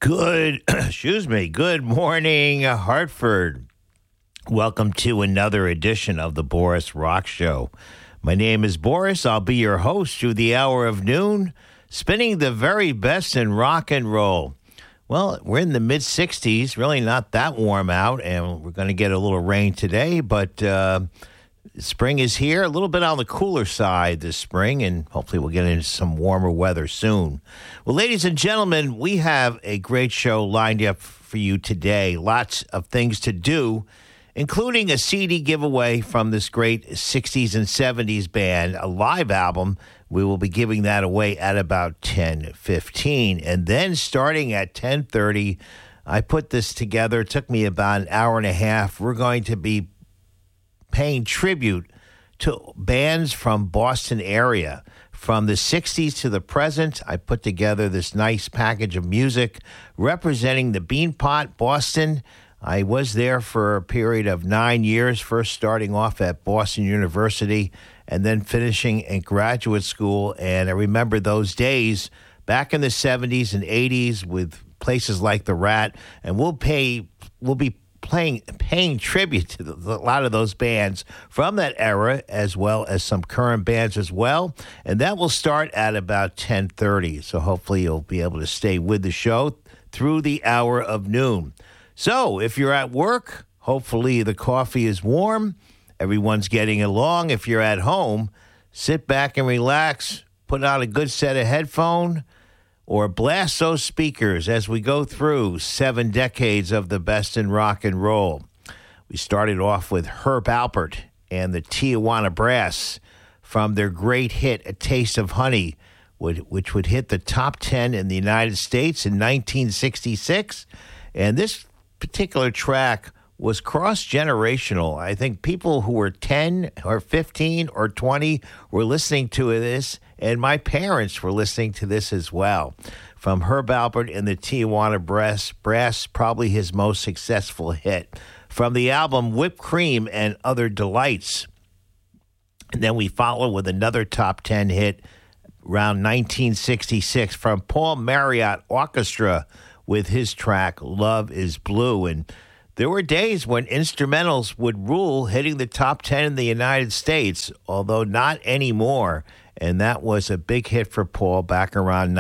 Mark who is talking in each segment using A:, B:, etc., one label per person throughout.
A: Good, excuse me. Good morning, Hartford. Welcome to another edition of the Boris Rock Show. My name is Boris. I'll be your host through the hour of noon, spinning the very best in rock and roll. Well, we're in the mid-60s, really not that warm out, and we're going to get a little rain today, but spring is here, a little bit on the cooler side this spring, and hopefully we'll get into some warmer weather soon. Well, ladies and gentlemen, we have a great show lined up for you today. Lots of things to do, including a CD giveaway from this great 60s and 70s band, a live album. We will be giving that away at about 10:15. And then starting at 10:30, I put this together. It took me about an hour and a half. We're going to be paying tribute to bands from Boston area. From the 60s to the present, I put together this nice package of music representing the Beanpot, Boston. I was there for a period of 9 years, first starting off at Boston University and then finishing in graduate school. And I remember those days back in the 70s and 80s with places like The Rat. And we'll be paying tribute to a lot of those bands from that era, as well as some current bands as well. And that will start at about 10:30. So hopefully you'll be able to stay with the show through the hour of noon. So if you're at work, hopefully the coffee is warm. Everyone's getting along. If you're at home, sit back and relax. Put on a good set of headphones or blast those speakers as we go through 7 decades of the best in rock and roll. We started off with Herb Alpert and the Tijuana Brass from their great hit, A Taste of Honey, which would hit the top 10 in the United States in 1966. And this particular track was cross-generational. I think people who were 10 or 15 or 20 were listening to this, and my parents were listening to this as well. From Herb Alpert and the Tijuana Brass, probably his most successful hit. From the album Whipped Cream and Other Delights. And then we follow with another top 10 hit around 1966 from Paul Marriott Orchestra with his track Love is Blue. And there were days when instrumentals would rule, hitting the top 10 in the United States, although not anymore. And that was a big hit for Paul back around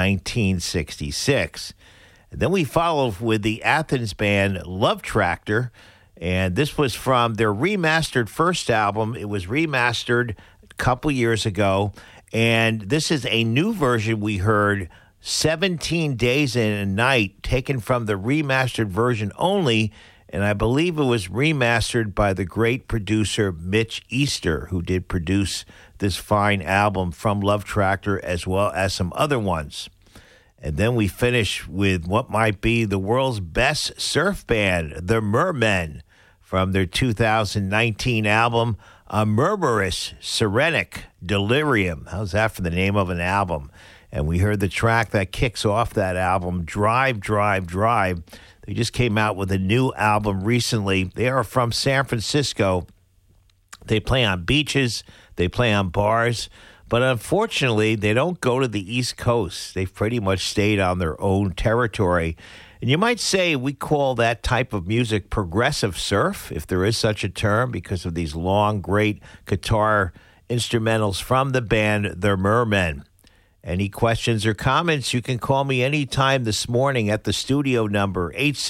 A: 1966. And then we followed with the Athens band Love Tractor, and this was from their remastered first album. It was remastered a couple years ago, and this is a new version we heard, 17 Days and a Night, taken from the remastered version only. And I believe it was remastered by the great producer Mitch Easter, who did produce this fine album from Love Tractor as well as some other ones. And then we finish with what might be the world's best surf band, the Mermen, from their 2019 album, A Murmurous Serenic Delirium. How's that for the name of an album? And we heard the track that kicks off that album, Drive, Drive, Drive. They just came out with a new album recently. They are from San Francisco. They play on beaches. They play on bars. But unfortunately, they don't go to the East Coast. They've pretty much stayed on their own territory. And you might say we call that type of music progressive surf, if there is such a term, because of these long, great guitar instrumentals from the band The Mermen. Any questions or comments, you can call me anytime this morning at the studio number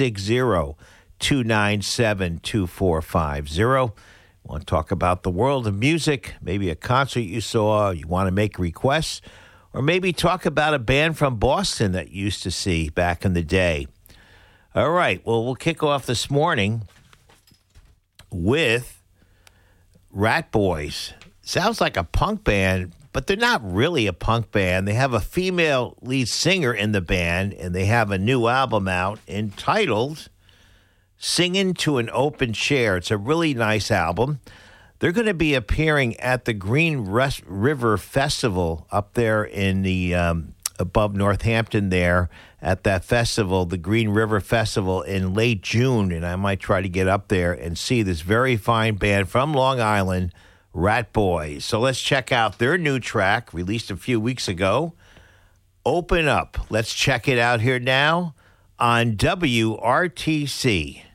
A: 860-297-2450. Want to talk about the world of music, maybe a concert you saw, you want to make requests, or maybe talk about a band from Boston that you used to see back in the day. All right, well, we'll kick off this morning with Rat Boys. Sounds like a punk band, but they're not really a punk band. They have a female lead singer in the band, and they have a new album out entitled Singing to an Open Chair. It's a really nice album. They're going to be appearing at the Green River Festival up there in the above Northampton there at that festival, the Green River Festival, in late June, and I might try to get up there and see this very fine band from Long Island, Rat Boys. So let's check out their new track, released a few weeks ago, Open Up. Let's check it out here now on WRTC.